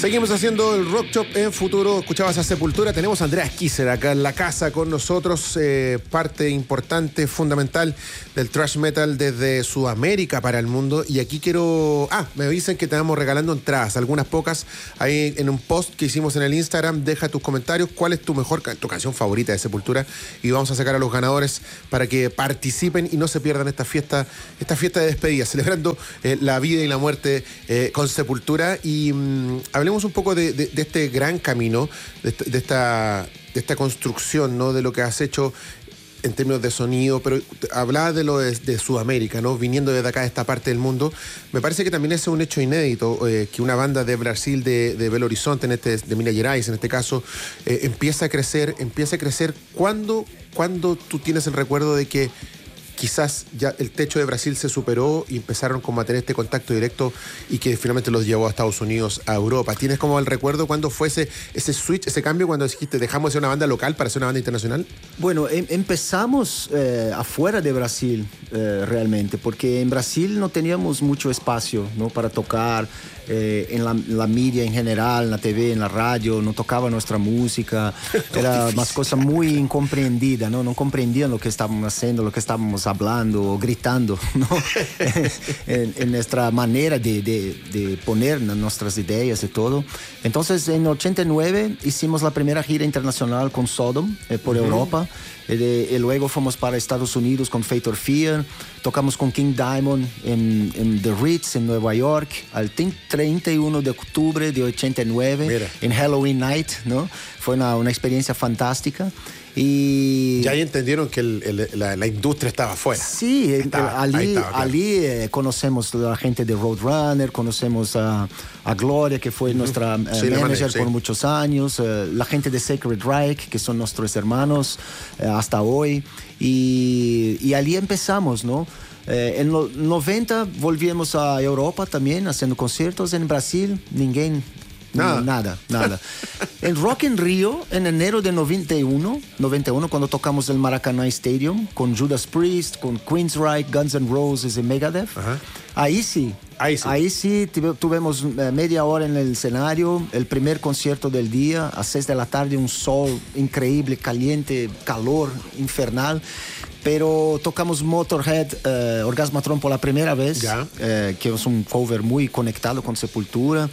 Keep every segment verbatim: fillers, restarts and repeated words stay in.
Seguimos haciendo el Rock Shop en Futuro. Escuchabas a Sepultura. Tenemos a Andreas Kisser acá en la casa con nosotros, eh, parte importante, fundamental del thrash metal desde Sudamérica para el mundo. Y aquí quiero... Ah, me dicen que te estamos regalando entradas, algunas pocas. Ahí en un post que hicimos en el Instagram, deja tus comentarios. ¿Cuál es tu mejor, tu canción favorita de Sepultura? Y vamos a sacar a los ganadores para que participen y no se pierdan esta fiesta, esta fiesta de despedida, celebrando eh, la vida y la muerte eh, con Sepultura. Y mmm, hablemos un poco de, de, de este gran camino, de, de, esta, de esta construcción, ¿no? De lo que has hecho en términos de sonido, pero hablabas de lo de, de Sudamérica, ¿no? Viniendo desde acá, de esta parte del mundo. Me parece que también es un hecho inédito, eh, que una banda de Brasil, de, de Belo Horizonte, en este, de Minas Gerais, en este caso, eh, empieza a crecer, empieza a crecer. ¿Cuándo, cuándo tú tienes el recuerdo de que quizás ya el techo de Brasil se superó y empezaron como a tener este contacto directo y que finalmente los llevó a Estados Unidos, a Europa? ¿Tienes como el recuerdo cuándo fue ese, ese switch, ese cambio, cuando dijiste dejamos de ser una banda local para ser una banda internacional? Bueno, em empezamos eh, afuera de Brasil eh, realmente, porque en Brasil no teníamos mucho espacio, ¿no? Para tocar eh, en la, la media en general, en la T V, en la radio, no tocaba nuestra música, era una cosa muy incomprendida, ¿no? No comprendían lo que estábamos haciendo, lo que estábamos hablando o gritando, ¿no? en, en nuestra manera de, de, de poner nuestras ideas y todo. Entonces, en ochenta y nueve hicimos la primera gira internacional con Sodom eh, por uh-huh. Europa. Y, y luego fuimos para Estados Unidos con Fate or Fear. Tocamos con King Diamond en, en The Ritz, en Nueva York, al treinta y uno de octubre de ochenta y nueve. Mira. En Halloween Night, ¿no? Fue una, una experiencia fantástica. Y ya ahí entendieron que el, el, la, la industria estaba afuera. Sí, estaba, allí, estaba, claro. allí eh, conocemos a la gente de Roadrunner, conocemos a, a Gloria, que fue uh-huh. nuestra eh, sí, manager sí. por muchos años, eh, la gente de Sacred Reich, que son nuestros hermanos eh, hasta hoy, y, y allí empezamos, ¿no? Eh, en los noventa volvimos a Europa también, haciendo conciertos. En Brasil, ninguém... Nada, nada, nada. En Rock in Rio, en enero de noventa y uno, cuando tocamos el Maracanã Stadium, con Judas Priest, con Queensryche, Guns N' Roses y Megadeth, uh-huh. ahí sí, ahí sí, ahí sí tuvimos media hora en el escenario, el primer concierto del día, a seis de la tarde, un sol increíble, caliente, calor infernal. Pero tocamos Motorhead, uh, Orgasmatron por la primera vez, uh, que es un cover muy conectado con Sepultura.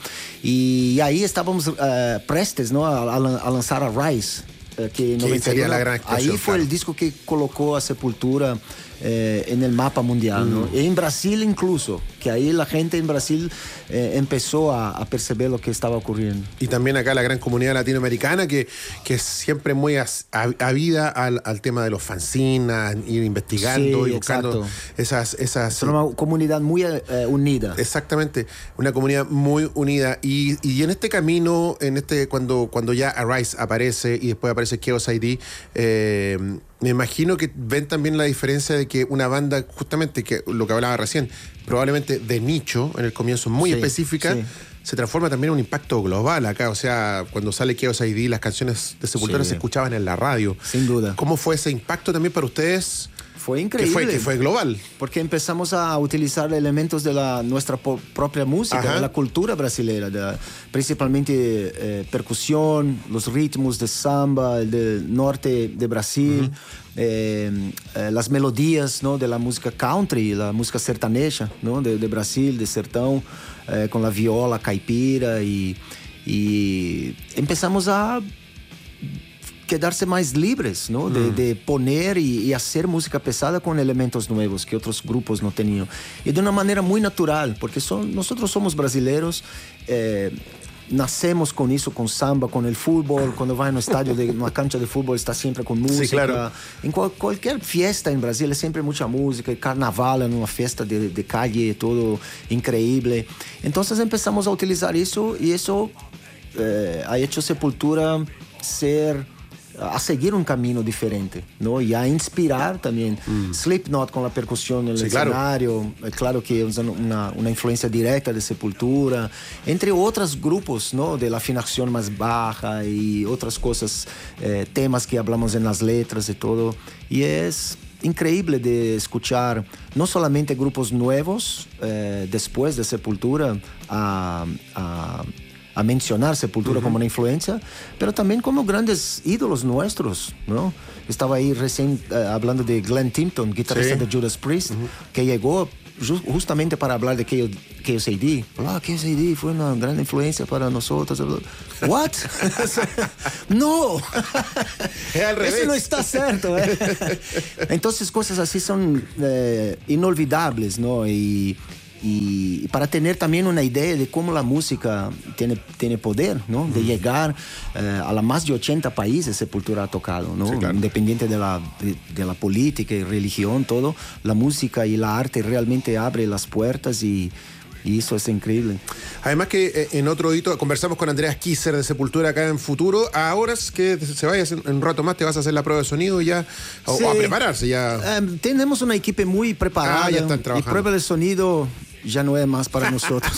Y ahí estábamos uh, prestes, ¿no? a, a lanzar a Rise. Uh, que que sería la gran Ahí fue claro. el disco que colocó a Sepultura eh, en el mapa mundial, mm. ¿no? Y en Brasil incluso, que ahí la gente en Brasil eh, empezó a, a percibir lo que estaba ocurriendo. Y también acá la gran comunidad latinoamericana que, que es siempre muy avida al, al tema de los fanzines, a ir investigando sí, y buscando esas, esas... Es una comunidad muy eh, unida. Exactamente, una comunidad muy unida. Y, y en este camino, en este cuando, cuando ya Arise aparece y después aparece Chaos I D, eh, me imagino que ven también la diferencia de que una banda, justamente que lo que hablaba recién, probablemente de nicho, en el comienzo muy sí, específica, sí. se transforma también en un impacto global acá. O sea, cuando sale Chaos I D, las canciones de Sepultura sí. se escuchaban en la radio. Sin duda. ¿Cómo fue ese impacto también para ustedes? Fue increíble. Que fue, que fue global. Porque empezamos a utilizar elementos de la, nuestra po- propia música, Ajá. de la cultura brasileña, de, principalmente eh, percusión, los ritmos de samba, del norte de Brasil, uh-huh. eh, eh, las melodías, ¿no? de la música country, la música sertaneja, ¿no? de, de Brasil, de sertão, eh, con la viola caipira, y, y empezamos a quedarse más libres, ¿no? De, mm. de poner y, y hacer música pesada con elementos nuevos que otros grupos no tenían. Y de una manera muy natural, porque son, nosotros somos brasileños, eh, nacemos con eso, con samba, con el fútbol. Cuando vas a un estadio, de una cancha de fútbol, está siempre con música. Sí, claro. En cual, cualquier fiesta en Brasil, es siempre mucha música. Carnaval, en una fiesta de, de calle, todo increíble. Entonces empezamos a utilizar eso y eso eh, ha hecho Sepultura ser... a seguir un camino diferente, ¿no? Y a inspirar también. Mm. Slipknot con la percusión en el sí, escenario, claro. claro que es una, una influencia directa de Sepultura, entre otros grupos, ¿no? De la afinación más baja y otras cosas, eh, temas que hablamos en las letras y todo. Y es increíble de escuchar no solamente grupos nuevos eh, después de Sepultura a... a a mencionar Sepultura uh-huh. como una influencia, pero también como grandes ídolos nuestros, ¿no? Estaba ahí recién uh, hablando de Glenn Tipton, guitarrista sí. de Judas Priest, uh-huh. que llegó just, justamente para hablar de K O C D. Ah, K O C D fue una gran influencia para nosotros. ¿What? No. Es al revés. Eso no está cierto. ¿eh? Entonces cosas así son eh, inolvidables, ¿no? Y, y para tener también una idea de cómo la música tiene, tiene poder, ¿no? De llegar eh, a la más de ochenta países Sepultura ha tocado, ¿no? Sí, claro. Independiente de la, de, de la política y religión, todo, la música y la arte realmente abre las puertas y Y eso es increíble. Además que eh, en otro hito, conversamos con Andreas Kisser de Sepultura acá en Futuro. Ahora es que se vaya en un rato más, te vas a hacer la prueba de sonido ya, o, sí. o a prepararse ya. Um, tenemos una equipe muy preparada. Ah, ya están trabajando. Y prueba de sonido ya no es más para nosotros.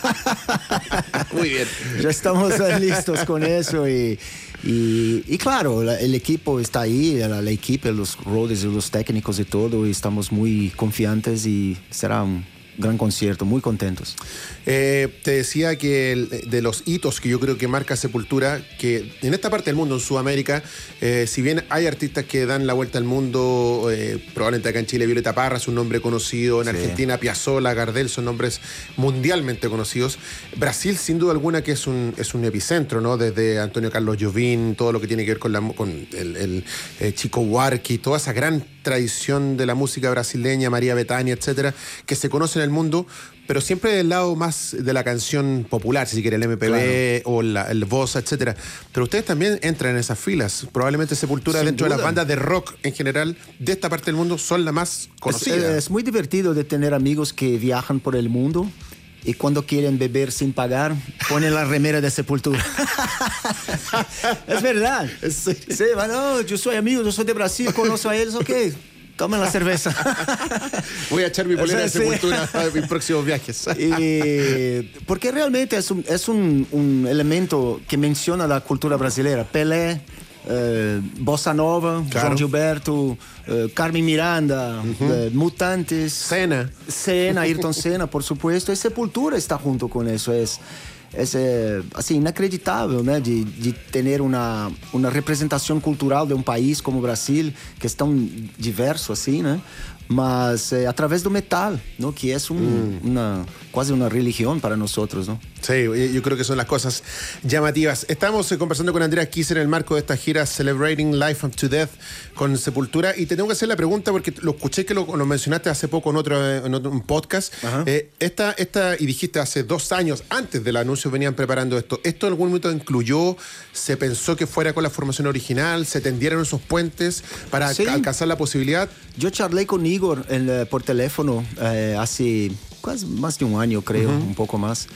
Muy bien. Ya estamos listos con eso y... Y, y claro, la, el equipo está ahí, la, la equipe, los roles, los técnicos y todo, y estamos muy confiantes y será un gran concierto, muy contentos. Eh, te decía que el, de los hitos que yo creo que marca Sepultura, que en esta parte del mundo, en Sudamérica, eh, si bien hay artistas que dan la vuelta al mundo, eh, probablemente acá en Chile Violeta Parra es un nombre conocido, en sí. Argentina Piazzolla, Gardel son nombres mundialmente conocidos. Brasil, sin duda alguna, que es un, es un epicentro, ¿no? Desde Antonio Carlos Jobim, todo lo que tiene que ver con, la, con el, el eh, Chico Buarque, toda esa gran tradición de la música brasileña, María Bethânia, etcétera, que se conoce en el mundo, pero siempre del lado más de la canción popular, si se quiere, el M P B claro. o la, el bossa, etcétera. Pero ustedes también entran en esas filas. Probablemente Sepultura, sin dentro duda. De las bandas de rock en general de esta parte del mundo, son la más conocida. Es, es muy divertido de tener amigos que viajan por el mundo y cuando quieren beber sin pagar, ponen la remera de Sepultura. Es verdad. Sí, sí, bueno, yo soy amigo, yo soy de Brasil, conozco a ellos, ok. Tomen la cerveza. Voy a echar mi polera o sea, de Sepultura sí. a mis próximos viajes. Y porque realmente es, un, es un, un elemento que menciona la cultura brasileña. Pelé, eh, Bossa Nova, claro. João Gilberto, eh, Carmen Miranda, uh-huh. eh, Mutantes. Senna. Senna, Ayrton Senna, por supuesto. Y Sepultura está junto con eso. Es, es eh, assim, inacreditável, né? De, de ter uma, uma representação cultural de um país como o Brasil, que é tão diverso assim, né? Mas eh, através do metal, ¿no? Que es un, mm. una, casi una religión para nosotros, ¿no? Sí, yo creo que son las cosas llamativas. Estamos eh, conversando con Andreas Kisser en el marco de esta gira Celebrating Life Up to Death con Sepultura, y te tengo que hacer la pregunta porque lo escuché que lo, lo mencionaste hace poco en otro, en otro un podcast. Eh, esta, esta, y dijiste hace dos años, antes del anuncio venían preparando esto. ¿Esto en algún momento incluyó, se pensó que fuera con la formación original, se tendieron esos puentes para sí. alcanzar la posibilidad? Yo charlé con Igor el, por teléfono eh, hace casi más de un año, creo, uh-huh. un poco más.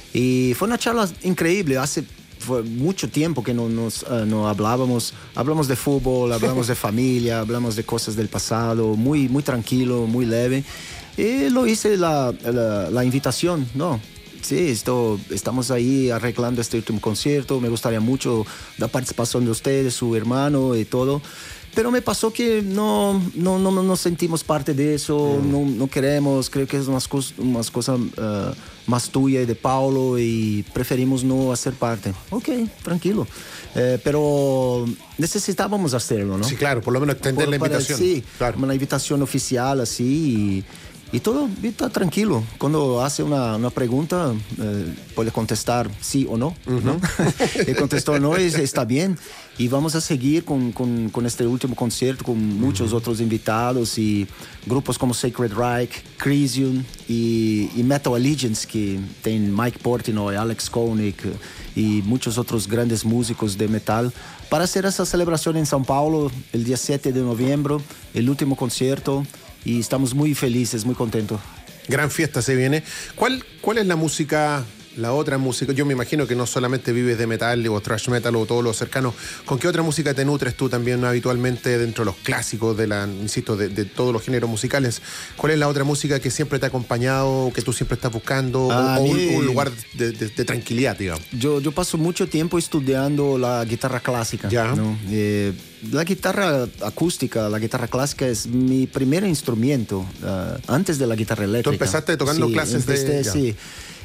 Y fue una charla increíble. Hace fue mucho tiempo que no, nos, uh, no hablábamos. Hablamos de fútbol, hablamos de familia, hablamos de cosas del pasado, muy, muy tranquilo, muy leve. Y lo hice la, la, la invitación, ¿no? Sí, esto, estamos ahí arreglando este último concierto. Me gustaría mucho la participación de ustedes, su hermano y todo. Pero me pasó que no, no, no nos sentimos parte de eso, mm. no, no queremos, creo que es unas cosas unas cosas uh, más tuya y de Paulo y preferimos no hacer parte. Ok, tranquilo. Eh, pero necesitábamos hacerlo, ¿no? Sí, claro, por lo menos extender por, la invitación. Para, sí, claro. Una invitación oficial así y, y todo está tranquilo. Cuando hace una, una pregunta, eh, puede contestar sí o no, uh-huh. ¿no? Y contestó no, y está bien. Y vamos a seguir con, con, con este último concierto con muchos uh-huh. otros invitados y grupos como Sacred Reich, Crisium y, y Metal Allegiance, que tienen Mike Portnoy, Alex Koenig y muchos otros grandes músicos de metal, para hacer esa celebración en São Paulo el día siete de noviembre, el último concierto, y estamos muy felices, muy contentos. Gran fiesta se viene. ¿Cuál, cuál es la música... La otra música, yo me imagino que no solamente vives de metal o thrash metal o todo lo cercano. ¿Con qué otra música te nutres tú también habitualmente dentro de los clásicos, de la, insisto, de, de todos los géneros musicales? ¿Cuál es la otra música que siempre te ha acompañado, que tú siempre estás buscando, ah, o, o un, un lugar de, de, de tranquilidad, digamos? Yo, yo paso mucho tiempo estudiando la guitarra clásica, ya. ¿no? Eh, la guitarra acústica, la guitarra clásica es mi primer instrumento, uh, antes de la guitarra eléctrica. ¿Tú empezaste tocando sí, clases empecé, de...? Sí.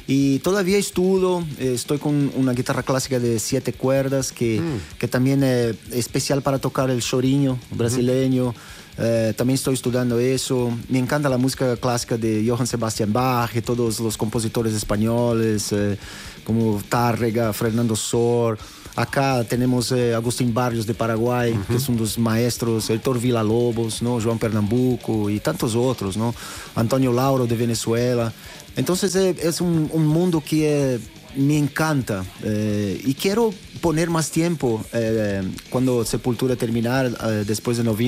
Y todavía estudio, eh, estoy con una guitarra clásica de siete cuerdas que, mm. que también es especial para tocar el chorinho brasileño. Mm. Eh, también estoy estudiando eso. Me encanta la música clásica de Johann Sebastian Bach y todos los compositores españoles, eh, como Tárrega, Fernando Sor. Acá tenemos eh, Agustín Barrios de Paraguay, uh-huh. que es uno de los maestros, Heitor Villa-Lobos, ¿no? João Pernambuco y tantos otros, ¿no? Antonio Lauro de Venezuela. Entonces eh, es un, un mundo que eh, me encanta eh, y quiero poner más tiempo eh, cuando Sepultura terminar, eh, después de noviembre.